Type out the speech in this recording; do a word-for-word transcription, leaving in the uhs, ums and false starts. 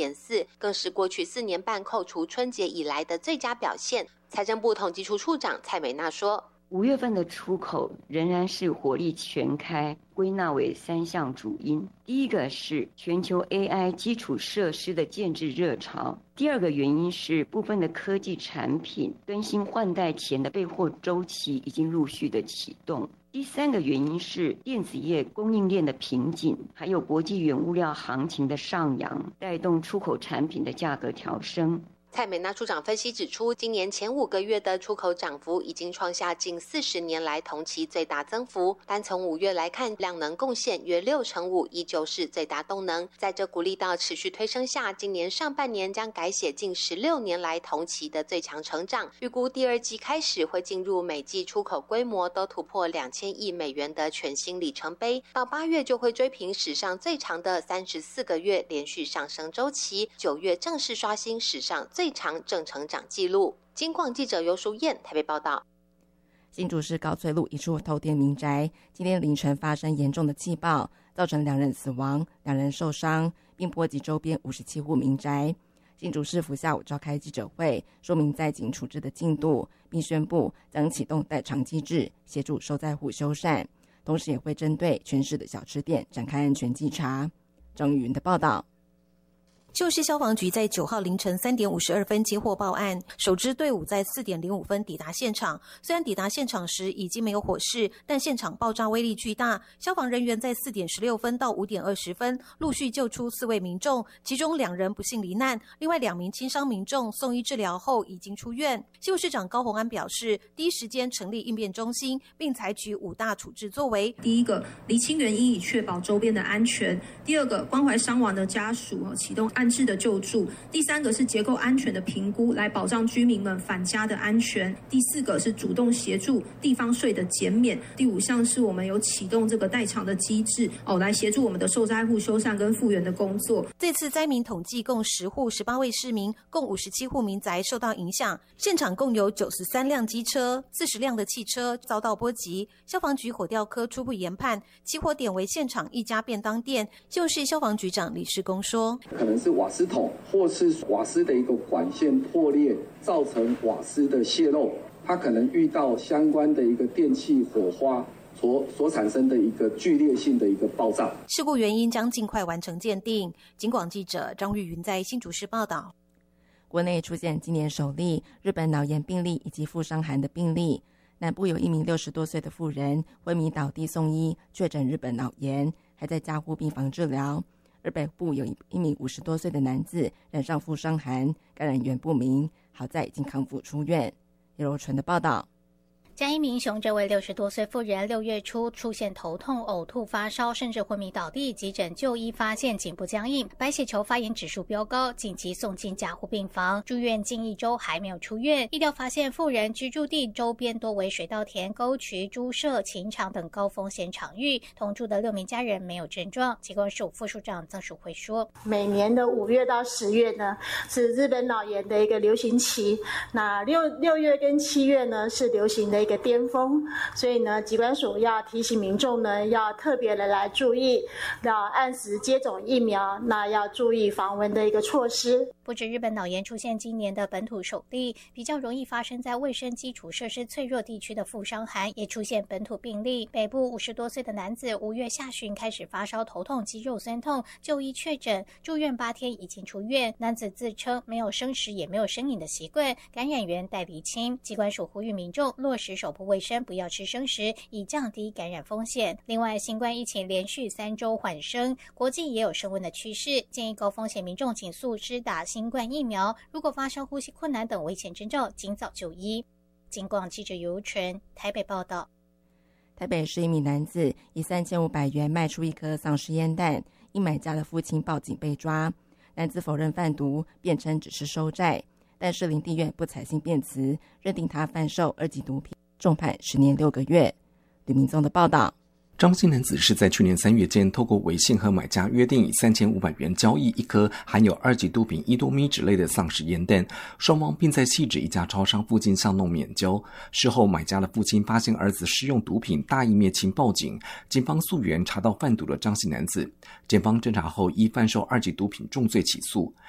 点四，更是过去四年半扣除春节以来的最佳表现。财政部统计处处长蔡美娜说， 五月份的出口仍然是火力全开，归纳为三项主因。第一个是全球 A I 基础设施的建制热潮，第二个原因是部分的科技产品更新换代前的备货周期已经陆续的启动，第三个原因是电子业供应链的瓶颈，还有国际原物料行情的上扬，带动出口产品的价格调升。 蔡美娜处长分析指出，今年前五个月的出口涨幅已经创下近四十年来同期最大增幅，单从五月来看，量能贡献约六成五，依旧是最大动能。在这鼓励到持续推升下，今年上半年将改写近十六年来同期的最强成长，预估第二季开始会进入每季出口规模都突破两千亿美元的全新里程碑，到八月就会追平史上最长的三十四个月连续上升周期，九月正式刷新史上最最长正成长纪录。金广记者尤淑燕台北报道。 新竹市高翠路一处透天民宅今天凌晨发生严重的气爆，造成两人死亡，两人受伤，并波及周边五十七户民宅。新竹市府下午召开记者会，说明灾警处置的进度，并宣布将启动代偿机制，协助受灾户修缮，同时也会针对全市的小吃店展开安全稽查。张玉云的报道。 旧市消防局在九号凌晨三点五十二分接获报案，首支队伍在四点零五分抵达现场。虽然抵达现场时已经没有火势，但现场爆炸威力巨大。消防人员在四点十六分到五点二十分陆续救出四位民众，其中两人不幸罹难，另外两名轻伤民众送医治疗后已经出院。新竹市长高虹安表示，第一时间成立应变中心，并采取五大处置作为。 第一个，厘清原因以确保周边的安全；第二个，关怀伤亡的家属，启动安置的救助；第三个是结构安全的评估，来保障居民们返家的安全；第四个是主动协助地方税的减免；第五项是我们有启动这个代偿的机制，哦，来协助我们的受灾户修缮跟复原的工作。 这次灾民统计共十户，十八位市民，共五十七户民宅受到影响。现场共有九十三辆机车，四十辆的汽车遭到波及。消防局火调科初步研判，起火点为现场一家便当店。就是消防局长李世公说， 可能是瓦斯桶或是瓦斯的一个管线破裂，造成瓦斯的泄漏，它可能遇到相关的一个电气火花所所产生的一个剧烈性的一个爆炸。 事故原因将尽快完成鉴定。警广记者张玉云在新竹市报道。 国内出现今年首例日本脑炎病例以及腹伤寒的病例，南部有一名六十多岁的妇人昏迷倒地送医，确诊日本脑炎，还在加护病房治疗。而北部有一名五十多岁的男子染上腹伤寒，感染源不明，好在已经康复出院。叶柔纯的报道。 嘉义民雄这位六十多岁妇人六月初出现头痛、呕吐、发烧，甚至昏迷倒地，急诊就医发现颈部僵硬，白血球发炎指数飙高，紧急送进加护病房，住院近一周还没有出院。医疗发现妇人居住地周边多为水稻田、沟渠、猪舍、禽场等高风险场域，同住的六名家人没有症状。疾管署副署长曾淑慧说， 每年的五月到十月呢是日本脑炎的一个流行期，那六六月跟七月呢是流行的一个巅峰，所以呢，疾管署要提醒民众呢，要特别的来注意，要按时接种疫苗，那要注意防蚊的一个措施。 不止日本脑炎出现今年的本土首例，比较容易发生在卫生基础设施脆弱地区的腹伤寒也出现本土病例。北部五十多岁的男子五月下旬开始发烧、头痛、肌肉酸痛，就医确诊，住院八天已经出院。男子自称没有生食也没有生饮的习惯，感染源待厘清。疾管署呼吁民众落实手部卫生，不要吃生食，以降低感染风险。另外，新冠疫情连续三周缓升，国际也有升温的趋势，建议高风险民众尽速施打新冠疫苗，如果发生呼吸困难等危险征兆，尽早就医。警广记者尤纯台北报道。 台北市一名男子以三千五百元卖出一颗丧尸烟弹，因买家的父亲报警被抓。男子否认贩毒，辩称只是收债，但士林地院不采信辩词，认定他贩售二级毒品，重判十年六个月。吕明宗的报道。 张姓男子是在去年三月间透过微信和买家约定以三千五百元交易一颗含有二级毒品伊多咪酯类的丧尸烟弹，双方并在汐止一家超商附近巷弄免交。事后买家的父亲发现儿子施用毒品，大义灭亲报警，警方溯源查到贩毒的张姓男子，检方侦查后依贩售二级毒品重罪起诉。